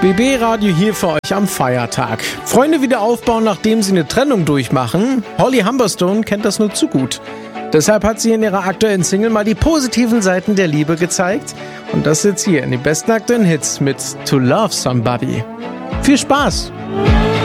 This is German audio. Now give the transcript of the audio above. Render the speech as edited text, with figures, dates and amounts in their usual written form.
BB Radio hier für euch am Feiertag. Freunde wieder aufbauen, nachdem sie eine Trennung durchmachen. Holly Humberstone kennt das nur zu gut. Deshalb hat sie in ihrer aktuellen Single mal die positiven Seiten der Liebe gezeigt. Und das jetzt hier in den besten aktuellen Hits mit To Love Somebody. Viel Spaß!